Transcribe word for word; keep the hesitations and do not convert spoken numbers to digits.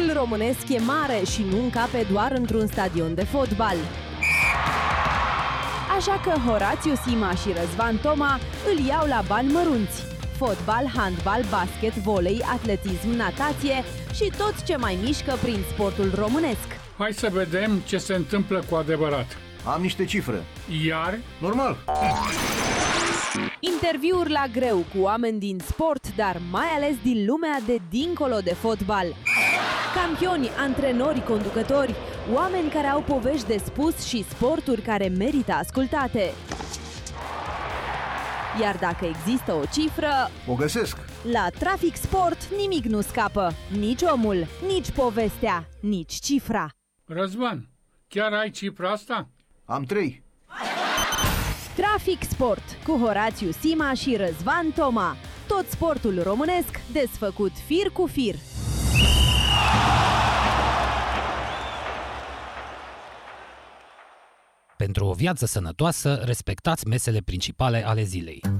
Sportul românesc e mare și nu încape doar într-un stadion de fotbal. Așa că Horațiu Sima și Răzvan Toma îl iau la bani mărunți. Fotbal, handbal, basket, volei, atletism, natație și tot ce mai mișcă prin sportul românesc. Hai să vedem ce se întâmplă cu adevărat. Am niște cifre. Iar? Normal. Interviuri la greu cu oameni din sport, dar mai ales din lumea de dincolo de fotbal. Campioni, antrenori, conducători, oameni care au povești de spus și sporturi care merită ascultate. Iar dacă există o cifră, o găsesc. La Trafic Sport nimic nu scapă. Nici omul, nici povestea, nici cifra. Răzvan, chiar ai cifra asta? Am trei. Trafic Sport cu Horațiu Sima și Răzvan Toma. Tot sportul românesc desfăcut fir cu fir. Pentru o viață sănătoasă, respectați mesele principale ale zilei.